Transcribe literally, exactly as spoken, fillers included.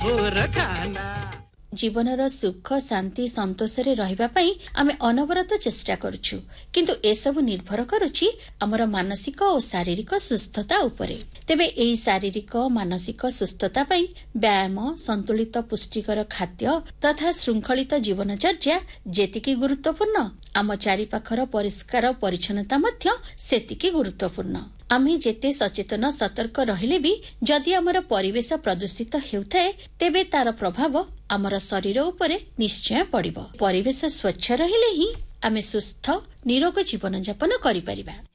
भोर खाना जीवनर सुख शांति संतोष रे रहिबा पई आमे अनवरत चेष्टा करूछु किंतु ए सब निर्भर करूछि हमर मानसिक और शारीरिक सुस्थता उपरे। तेबे एई शारीरिक मानसिक सुस्थता पई व्यायाम संतुलित पुष्टिकर खाद्य तथा श्रृंखलित जीवनचर्या जेतिकी गुरुत्वपूर्ण आम चारि पाखर परिष्कार परिच्छन्नता मध्य सेतिकी गुरुत्वपूर्ण। आमे जेते सचेतन सतर्क रहिले भी जदि आमर परिवेश प्रदूषित हेउथाए तेबे तार प्रभाव आमर शरीर उपरे निश्चय पड़िबो। परिवेश स्वच्छ रहिले ही आमे सुस्थ निरोग जीवन यापन करि परिबा।